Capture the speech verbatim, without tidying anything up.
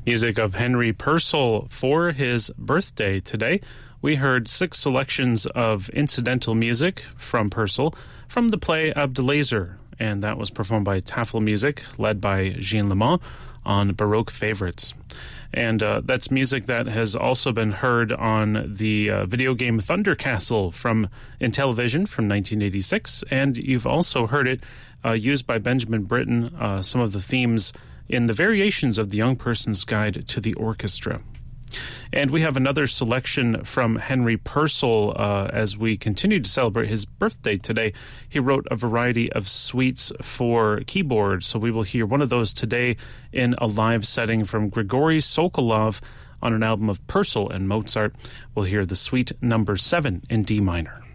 Music of Henry Purcell for his birthday today. We heard six selections of incidental music from Purcell from the play Abdelaziz, and that was performed by Tafel Music, led by Jean Lemont on Baroque Favorites. And uh, that's music that has also been heard on the uh, video game Thunder Castle from Intellivision from nineteen eighty-six, and you've also heard it uh, used by Benjamin Britten, uh, some of the themes in the variations of the Young Person's Guide to the Orchestra. And we have another selection from Henry Purcell uh, as we continue to celebrate his birthday today. He wrote a variety of suites for keyboard, so we will hear one of those today in a live setting from Grigory Sokolov on an album of Purcell and Mozart. We'll hear the suite number seven in D minor.